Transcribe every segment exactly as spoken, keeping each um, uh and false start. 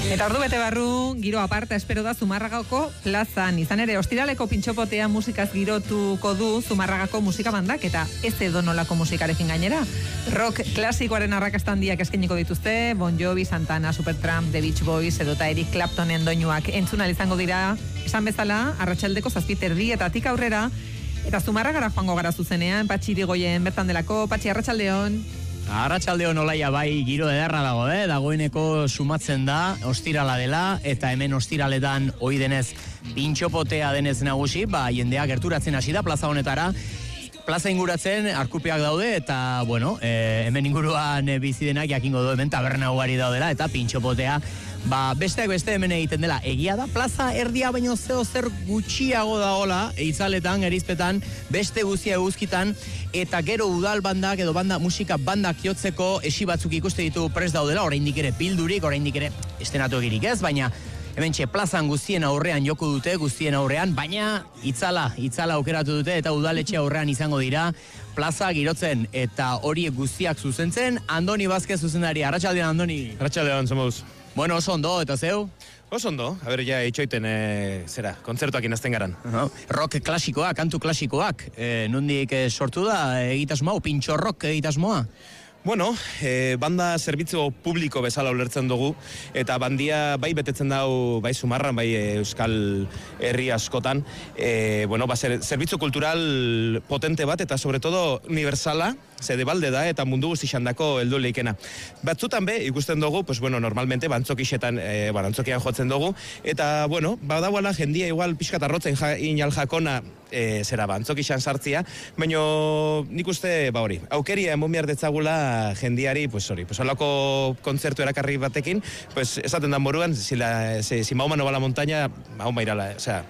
Eta ordu bete barru, giro aparta espero da Zumarragako plazan. Izan ere, ostiraleko pintxopotea musikaz girotuko du Zumarragako musika bandak, eta ez edonolako musikarekin gainera. Rock klasikoaren arrakasta handiak eskainiko dituzte, Bon Jovi, Santana, Supertramp, The Beach Boys, edota Eric Claptonen doinuak entzunal izango dira, esan bezala, arratsaldeko zazpiterdietatik aurrera, eta Zumarragara joango gara zuzenean, Patxi Irigoyen bertan delako. Patxi, arratsaldeon. Arratsaldeon olaia bai, giro ederra dago, eh? Dagoeneko sumatzen da, ostirala dela, eta hemen ostiraletan ohi denez pintxopotea denez nagusi, ba, jendea gerturatzen hasi da plaza honetara, plaza inguratzen arkupeak daude, eta, bueno, e, hemen inguruan bizi denak jakingo du hemen taberna ugari daudela, eta pintxopotea, ba, besteak beste hemen egiten dela. Egia da, plaza erdia baino zeo zer gutxiago dagola, eitzaletan, gerizpetan, beste guztia eguzkitan, eta gero udal bandak edo banda musika bandak jotzeko esi batzuk ikuste ditu prest daudela, oraindik ere pildurik, oraindik ere estenatu egirik ez, baina hementxe plazan guztien aurrean joko dute, guztien aurrean, baina itzala, itzala aukeratu dute eta udaletxe aurrean izango dira plaza girotzen, eta horiek guztiak zuzentzen. Andoni Vázquez zuzendari, arratsaldeon Andoni. Arratsaldeon, zomuz. Bueno, oso ondo, eta zeu? Oso ondo, a ber, ja, itxoiten, e, zera, kontzertuak inazten garan. Uh-huh. Rock klasikoak, kantu klasikoak, e, nondik e, sortu da egitasmoa, pintxo rock egitasmoa? Bueno, e, banda zerbitzu publiko bezala ulertzen dugu, eta bandia bai betetzen dau, bai Zumarran, bai Euskal Herri askotan, e, bueno, ba, zer, zerbitzu kultural potente bat, eta sobre todo universala, ze debalde da, eta mundu guztixandako heldu leikena. Batzutan be, ikusten dugu, pues bueno, normalmente, bantzokixetan, e, ba, antzokian jotzen dugu, eta, bueno, badauala jendia igual pixkat arrotzen ja, inal jakona, e, zera, bantzokixan sartzia, baina nik uste, ba hori, aukeria emon behar detzagula jendiari, pues hori, pues holako kontzertu erakarri batekin, pues esaten da moruan, si, la, si, si Mahoma no va a la montaña, Mahoma irá la, o sea,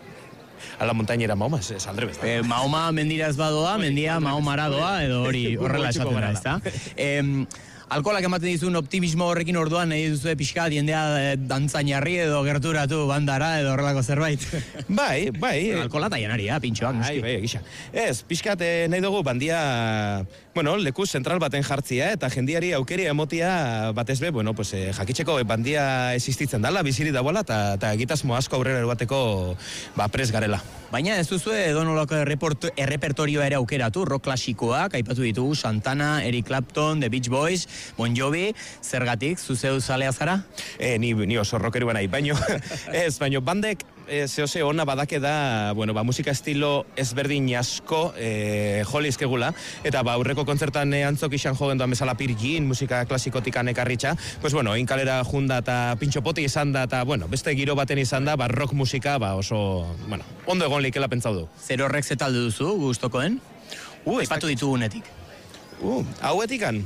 a la montañera Mahoma, es al revés. Eh, Mahoma mendira ez badoa, mendia Mahomara doa, edo hori horrela esaten da, ezta? Eh, alkoholak ematen dizun optimismo horrekin orduan nahi duzu pixka jendea e, dantzainarri edo gerturatu bandara edo horrelako zerbait. Bai, bai. Alkohola eta janaria, pintxoak. Bai, bai, gisa. Ez, pixkat nahi dugu bandia, bueno, leku zentral baten jartzia, eta jendiari aukeria emotia batez be, bueno, pues, eh, jakitzeko bandia existitzen dala, biziri dagoela, eta egitasmo asko aurrera erubateko ba, pres garela. Baina ez duzu edonolako errepertorioa ere aukeratu, rock klasikoak, aipatu ditugu Santana, Eric Clapton, The Beach Boys, Bon Jovi, zergatik, zuzeu zalea zara? E, ni, ni oso rockeru nahi, baino, ez, baino, bandek, e, zehose ona badake da, bueno, ba, musika estilo ezberdin asko e, joli izkegula, eta ba, aurreko kontzertan e, antzok izan jogen doan bezala pirgin, musika klasikotik anekarritxa, pues bueno, inkalera junda eta pintxopoti izan da, eta bueno, beste giro baten izan da, ba, rock musika, ba, oso, bueno, ondo egon leikela pentsau du. Zer horrek zetalde duzu, gustokoen? Uh, Epatu ditugunetik. Uh, hauetikan?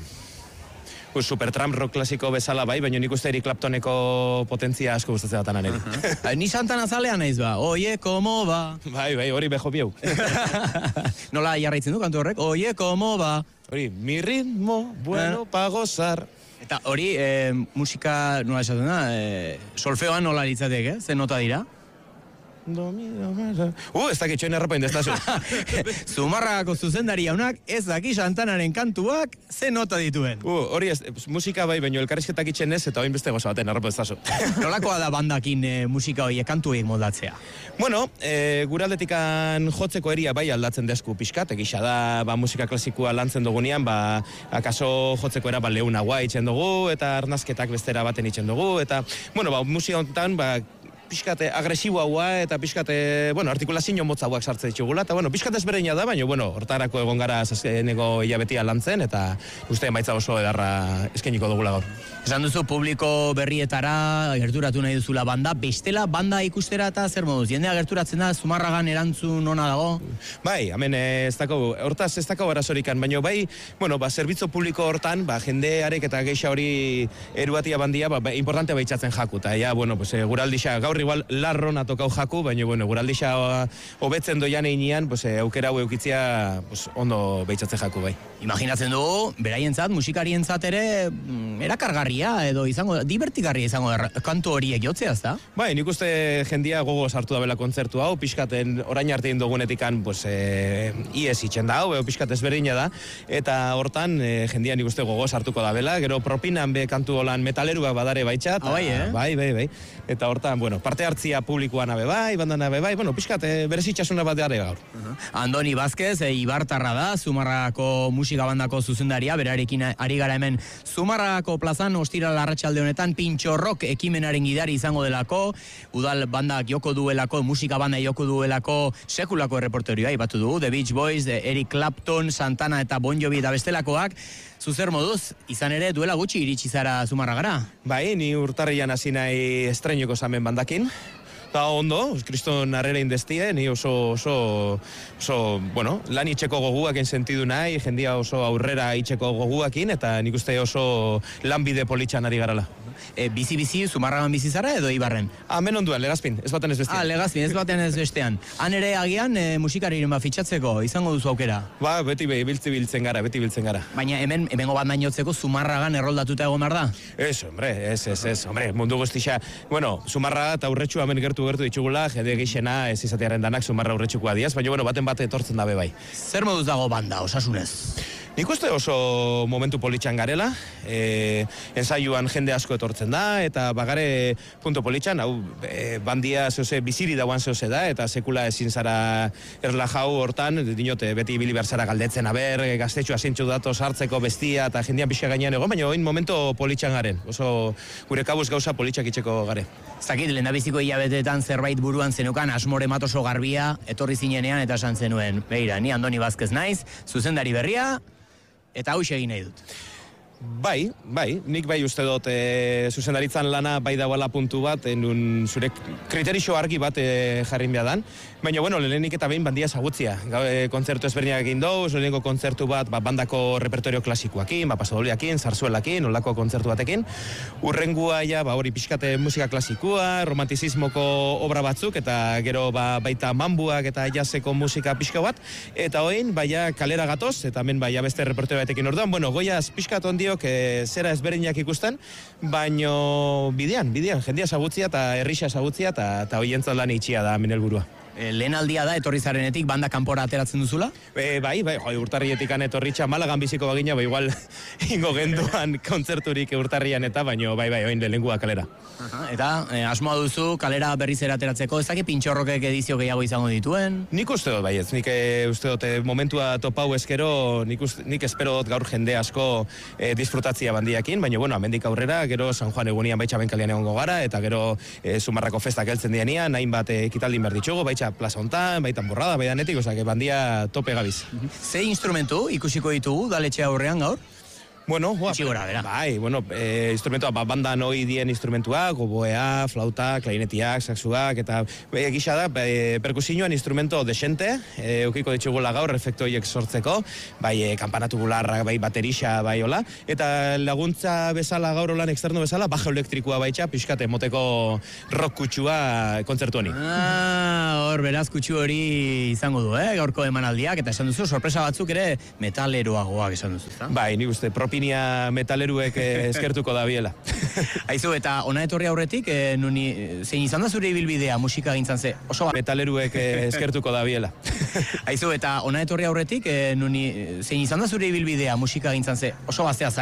Pues Supertramp rock klasiko bezala bai, baina nik uste Eric Claptoneko potentzia asko gustatzen datan aneri. Uh-huh. Ni Santana zalea naiz ba, oie, komo ba. Bai, bai, hori bejo biau. Nola jarraitzen du kantu horrek? Oie, komo ba. Hori, mi ritmo, bueno, pa gozar. Eta hori, eh, musika, nola esaten da, eh, solfeoan nola litzateke, ze nota dira? Uh, ez dakit txoin errapain destazu. Zumarragako zuzendari jaunak ez daki Santanaren kantuak ze nota dituen. Uh, hori ez, musika bai, baino elkarrizketak itxen ez, eta oin beste goza baten errapain destazu. Nolakoa da bandakin e, musika horiek kantu horiek moldatzea? Bueno, e, gure aldetikan jotzeko eria bai aldatzen desku pixkat, egisa da, ba, musika klasikoa lantzen dugunean, ba, akaso jotzeko era, ba, leunagoa itxen dugu, eta arnazketak bestera baten itxen dugu, eta, bueno, ba, musika honetan, ba, pixkate agresiboagoa eta pixkate, bueno, artikulazio motzauak sartzen ditugula, eta, bueno, pixkate ezberdina da, baina, bueno, hortarako egon gara zazkeneko hilabetia lantzen, eta uste emaitza oso edarra eskeniko dugula gaur. Esan duzu publiko berrietara gerturatu nahi duzula banda, bestela banda ikustera eta zer moduz? Jendea gerturatzen da, Zumarragan erantzun ona dago? Bai, hemen ez dako, hortaz ez dako barazorikan, baina bai, bueno, ba, zerbitzu publiko hortan, ba, jendearek eta geixa hori eruatia bandia, ba, importante baitzatzen jaku, eta ja, bueno, pues, guraldixa gaur igual larrona tokau jaku, baina, bueno, guraldixa hobetzen doian einean, pues, aukera hau eukitzia pues, ondo behitzatze jaku bai. Imaginatzen dugu, beraientzat, musikarientzat ere erakargarria edo izango, divertigarria izango da, kantu horiek jotzea, ezta? Bai, nik uste jendia gogo sartu dabela kontzertu hau, pixkaten orain arte indogunetikan, pues, e, ies itxen da hau, pixkat ezberdina da, eta hortan e, jendia nik uste gogo sartuko dabela, gero propinan be kantu holan metaleruak badare baitxat. Ah, bai, eh? Bai, bai, bai. Eta hortan, bueno, parte hartzia publikoan abe bai, bandan abe bai, bueno, pixkat e, berezitxasuna bat dara gaur. Uh-huh. Andoni Vázquez, e, Ibartarra da, Zumarragako musika bandako zuzendaria, berarekin ari gara hemen Zumarragako plazan, ostiral arratsalde honetan, Pintxo Rock ekimenaren gidari izango delako, udal bandak joko duelako, musika banda joko duelako, sekulako erreporterioa, ipatu dugu, The Beach Boys, The Eric Clapton, Santana eta Bon Jovi eta bestelakoak, zuzer moduz, izan ere duela gutxi iritsi zara Zumarragara. Bai, ni urtarrian hasi nahi estreñoko zamen bandakin. Ba, ondo, kriston harrera indestie, ni oso, oso, oso, bueno, lan itxeko goguakin sentidu nahi, jendia oso aurrera itxeko goguakin, eta nik uste oso lanbide politxan ari garala. E, bizi-bizi, Zumarragan bizi zara edo Ibarren? Ah, men onduan, Legazpin, ez baten ez bestean. Ah, Legazpin, ez baten ez bestean. Han ere agian e, musikariren bat fitxatzeko, izango duzu aukera? Ba, beti be, biltzi biltzen gara, beti biltzen gara. Baina hemen, hemengo bat nainotzeko Zumarragan erroldatuta egon behar da? Ez, hombre, ez, ez, ez, hombre, mundu guztixa. Bueno, Zumarraga eta Urretxu hemen gertu gertu ditugula, jende gixena ez izatearen danak Zumarra Urretxukoa diaz, baina, bueno, baten bate etortzen dabe bai. Zer moduz dago banda, osasunez? Nik uste oso momentu politxan garela, e, ensaiuan jende asko etortzen da, eta bagare punto politxan, hau, e, bandia zehose, biziri dauan zehose da, eta sekula ezin zara erla jau hortan, dinote, beti ibili behar zara galdetzen, aber, gaztetxu asintxu datoz hartzeko bestia, eta jendian pixka gainean egon, baina oin momentu politxan garen, oso gure kabuz gauza politxak itxeko gare. Zakit, lehendabiziko hilabetetan zerbait buruan zenukan, asmore matoso garbia, etorri zinenean eta esan zenuen, beira, ni Andoni Vázquez naiz, zuzendari berria, eta hau egin nahi dut. Bai, bai, nik bai uste dut e, zuzendaritzan lana bai dauala puntu bat, enun zure kriterixo argi bat e, jarrin behadan, baina, bueno, lehenik eta behin bandia zagutzia. Gau, e, kontzertu ezberdinak egin doz, leheniko kontzertu bat ba, bandako repertorio klasikoakin, ba, pasadoliakin, zarzuelakin, olako kontzertu batekin. Urrengua ja, ba, hori pixkate musika klasikoa, romantizismoko obra batzuk, eta gero ba, baita mambuak eta jazeko musika pixka bat, eta hoin, baia kalera gatoz, eta hemen baia beste repertorio batekin orduan, bueno, goiaz pixkat ondio que zera ezberdinak ikusten, baino bidean, bidean, jendia zagutzia eta herrixa zagutzia eta, eta hoientzat lan itxia da hemen helburua. E, lehen aldia da, etorri zarenetik, banda kanpora ateratzen duzula? E, bai, bai, joi, urtarrietik etorritxa, Malagan biziko bagina, bai, igual ingo genduan kontzerturik urtarrian eta, baino, bai, bai, oin lehengua kalera. Aha, eta e, asmoa duzu, kalera berriz ateratzeko, ez dakit Pintxorrokek edizio gehiago izango dituen? Nik uste dut, bai, ez, nik e, uste dut, e, momentua topau eskero, nik, uste, nik espero dut gaur jende asko e, disfrutatzia bandiakin, baina, bueno, amendik aurrera, gero San Juan egunian baitxa benkalian egongo gara, eta gero e, Zumarrako festak heltzen dianian, hainbat e, ekitaldin behar ditugu, baitxa plaza hontan, baitan borrada, baidanetik, osea, que bandia tope gabiz. Ze instrumentu ikusiko ditugu daletxe aurrean gaur? Bueno, ba, Itxigora, bera. Bai, bueno, e, instrumentua, ba, bandan hoi dien instrumentuak, oboea, flauta, klarinetiak, saxuak, eta e, gisa da, e, perkusioan instrumento desente, e, eukiko ditugula gaur, efektu horiek sortzeko, bai, e, kampanatu gularrak, bai, baterixa, bai, hola, eta laguntza bezala gaur holan externo bezala, baja elektrikoa baitxa, pixkate moteko rock kutsua kontzertu honi. Ah, hor, beraz kutsu hori izango du, eh, gaurko emanaldiak, eta esan duzu, sorpresa batzuk ere metaleroagoak esan duzu, ezta? Bai, ni uste, propinia metaleruek eskertuko da biela. Aizu, eta ona etorri aurretik, e, nuni, zein izan da zure ibilbidea musika gintzan ze? Oso metaleruek eskertuko da biela. Aizu, eta ona etorri aurretik, e, nuni, zein izan da zure ibilbidea musika gintzan ze? Oso gaztea